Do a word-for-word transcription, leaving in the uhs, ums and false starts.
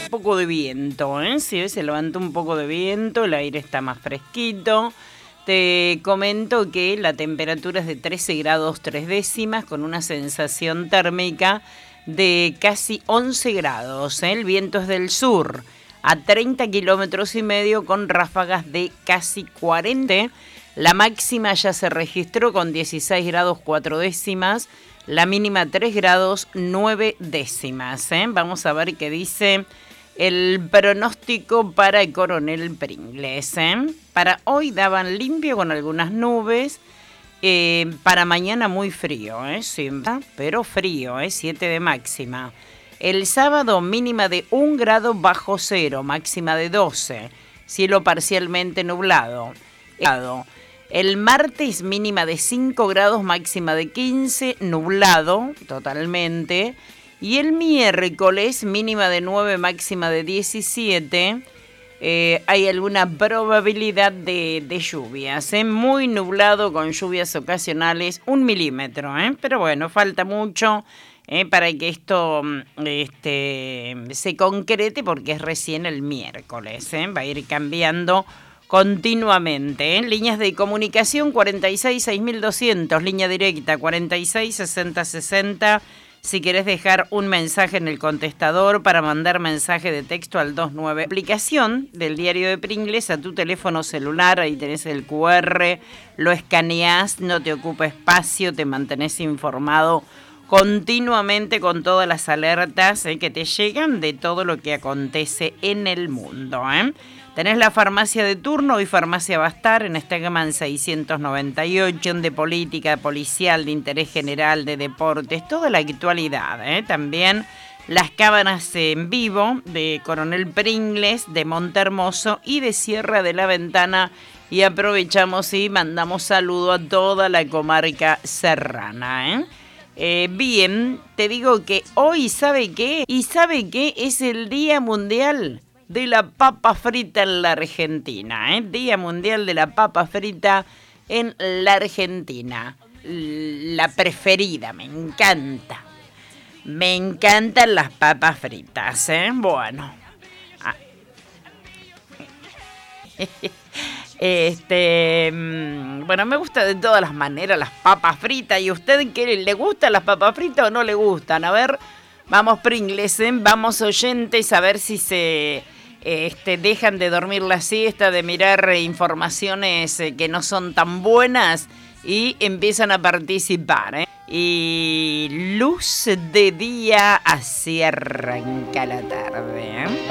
Un poco de viento, ¿eh? Sí, se levanta un poco de viento, el aire está más fresquito. Te comento que la temperatura es de trece grados tres décimas con una sensación térmica de casi once grados, ¿eh? El viento es del sur a treinta kilómetros y medio con ráfagas de casi cuarenta. La máxima ya se registró con dieciséis grados cuatro décimas, la mínima tres grados nueve décimas. ¿eh? Vamos a ver qué dice el pronóstico para el Coronel Pringles. ¿eh? Para hoy daban limpio con algunas nubes. Eh, para mañana muy frío, ¿eh? Sí, pero frío, ¿eh? siete de máxima. El sábado mínima de un grado bajo cero, máxima de doce. Cielo parcialmente nublado. El martes mínima de cinco grados, máxima de quince, nublado totalmente. Y el miércoles mínima de nueve, máxima de diecisiete. Eh, hay alguna probabilidad de, de lluvias, ¿eh? Muy nublado con lluvias ocasionales, un milímetro, ¿eh? Pero bueno, falta mucho eh, para que esto este, se concrete porque es recién el miércoles, ¿eh? Va a ir cambiando continuamente. ¿eh? Líneas de comunicación cuarenta y seis, seis mil doscientos, línea directa cuarenta y seis, sesenta, sesenta. Si querés dejar un mensaje en el contestador para mandar mensaje de texto al veintinueve. Aplicación del diario de Pringles a tu teléfono celular, ahí tenés el cu erre, lo escaneás, no te ocupa espacio, te mantenés informado continuamente con todas las alertas eh, que te llegan de todo lo que acontece en el mundo. ¿eh? Tenés la farmacia de turno, hoy Farmacia Bastar, en Stegeman seiscientos noventa y ocho, de política, policial, de interés general, de deportes, toda la actualidad. ¿eh? También las cámaras en vivo de Coronel Pringles, de Montehermoso y de Sierra de la Ventana. Y aprovechamos y mandamos saludo a toda la comarca serrana. ¿eh? Eh, bien, te digo que hoy, ¿sabe qué? ¿Y sabe qué? Es el Día Mundial de la Papa Frita en la Argentina, ¿eh? Día Mundial de la Papa Frita en la Argentina. La preferida, me encanta. Me encantan las papas fritas, ¿eh? Bueno. Ah. Este, bueno, me gusta de todas las maneras las papas fritas. ¿Y usted qué le gustan las papas fritas o no le gustan? A ver, vamos Pringles, ¿eh? Vamos oyentes a ver si se este, dejan de dormir la siesta, de mirar informaciones que no son tan buenas y empiezan a participar, ¿eh? Y luz de día, así arranca la tarde, ¿eh?